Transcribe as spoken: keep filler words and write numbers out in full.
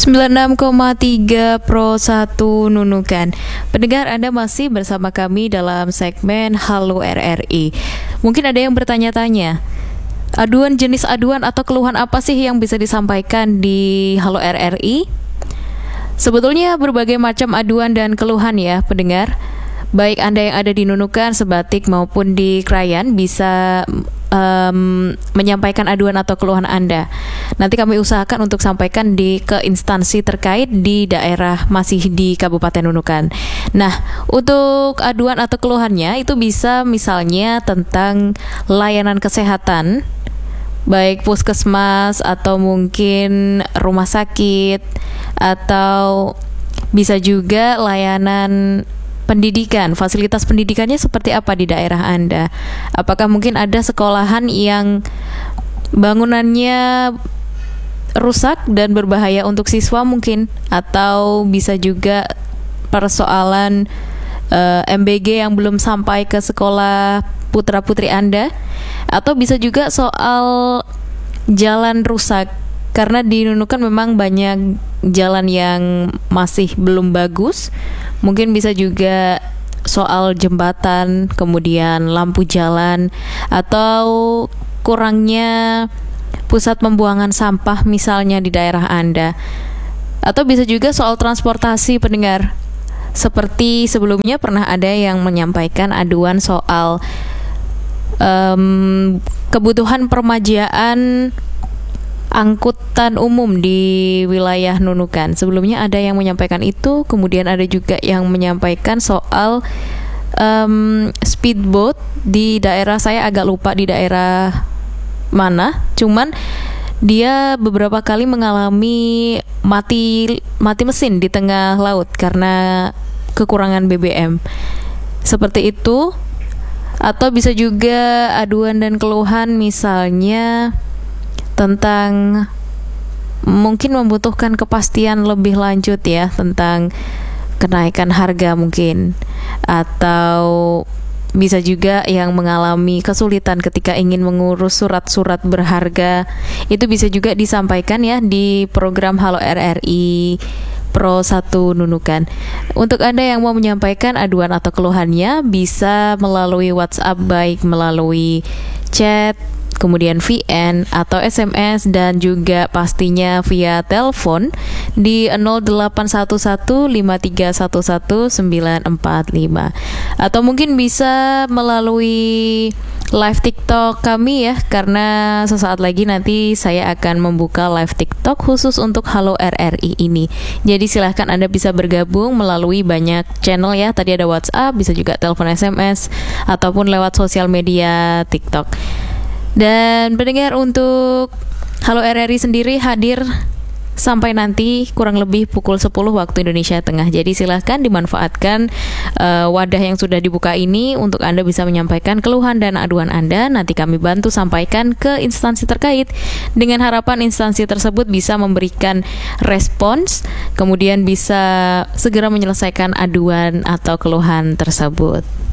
sembilan puluh enam koma tiga Pro satu Nunukan. Pendengar, Anda masih bersama kami dalam segmen Halo R R I. Mungkin ada yang bertanya-tanya, aduan jenis aduan atau keluhan apa sih yang bisa disampaikan di Halo R R I? Sebetulnya berbagai macam aduan dan keluhan ya pendengar. Baik Anda yang ada di Nunukan, Sebatik maupun di Krayan bisa um, menyampaikan aduan atau keluhan Anda. Nanti kami usahakan untuk sampaikan di ke instansi terkait di daerah masih di Kabupaten Nunukan. Nah, untuk aduan atau keluhannya itu bisa misalnya tentang layanan kesehatan, baik puskesmas atau mungkin rumah sakit, atau bisa juga layanan pendidikan, fasilitas pendidikannya seperti apa di daerah Anda? Apakah mungkin ada sekolahan yang bangunannya rusak dan berbahaya untuk siswa mungkin? Atau bisa juga persoalan uh, M B G yang belum sampai ke sekolah putra-putri Anda? Atau bisa juga soal jalan rusak, karena di Nunukan memang banyak jalan yang masih belum bagus. Mungkin bisa juga soal jembatan, kemudian lampu jalan, atau kurangnya pusat pembuangan sampah misalnya di daerah Anda. Atau bisa juga soal transportasi pendengar. Seperti sebelumnya pernah ada yang menyampaikan aduan soal um, kebutuhan permajaan angkutan umum di wilayah Nunukan. Sebelumnya ada yang menyampaikan itu, kemudian ada juga yang menyampaikan soal um, speedboat di daerah, saya agak lupa di daerah mana, cuman dia beberapa kali mengalami mati mati mesin di tengah laut karena kekurangan B B M. Seperti itu. Atau bisa juga aduan dan keluhan misalnya tentang mungkin membutuhkan kepastian lebih lanjut ya tentang kenaikan harga mungkin, atau bisa juga yang mengalami kesulitan ketika ingin mengurus surat-surat berharga. Itu bisa juga disampaikan ya di program Halo R R I Pro satu Nunukan. Untuk Anda yang mau menyampaikan aduan atau keluhannya bisa melalui WhatsApp, baik melalui chat, kemudian V N atau S M S, dan juga pastinya via telepon di nol delapan satu satu lima tiga satu satu sembilan empat lima, atau mungkin bisa melalui live TikTok kami ya, karena sesaat lagi nanti saya akan membuka live TikTok khusus untuk Halo R R I ini. Jadi silahkan Anda bisa bergabung melalui banyak channel ya. Tadi ada WhatsApp, bisa juga telepon S M S, ataupun lewat sosial media TikTok. Dan pendengar, untuk Halo R R I sendiri hadir sampai nanti kurang lebih pukul sepuluh waktu Indonesia Tengah. Jadi silahkan dimanfaatkan uh, wadah yang sudah dibuka ini untuk Anda bisa menyampaikan keluhan dan aduan Anda. Nanti kami bantu sampaikan ke instansi terkait, dengan harapan instansi tersebut bisa memberikan respons, kemudian bisa segera menyelesaikan aduan atau keluhan tersebut.